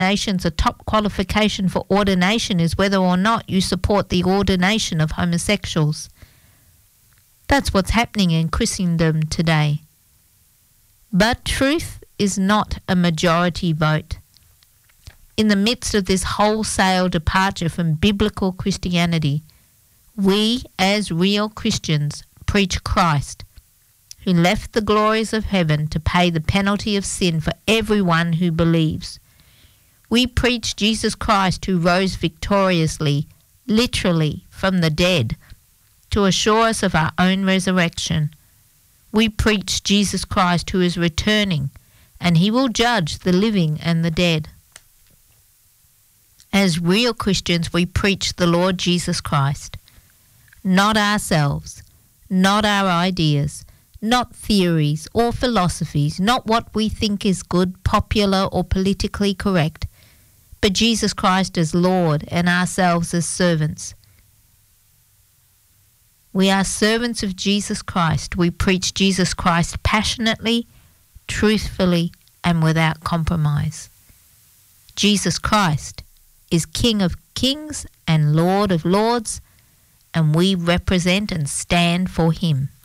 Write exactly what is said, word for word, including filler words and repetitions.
nations, a top qualification for ordination is whether or not you support the ordination of homosexuals. That's what's happening in Christendom today. But truth is not a majority vote. In the midst of this wholesale departure from biblical Christianity, we as real Christians preach Christ, who left the glories of heaven to pay the penalty of sin for everyone who believes. We preach Jesus Christ, who rose victoriously, literally, from the dead, to assure us of our own resurrection. We preach Jesus Christ, who is returning, and he will judge the living and the dead. As real Christians, we preach the Lord Jesus Christ, not ourselves, not our ideas, not theories or philosophies, not what we think is good, popular or politically correct, but Jesus Christ as Lord and ourselves as servants. We are servants of Jesus Christ. We preach Jesus Christ passionately, truthfully, and without compromise. Jesus Christ is King of kings and Lord of lords, and we represent and stand for him.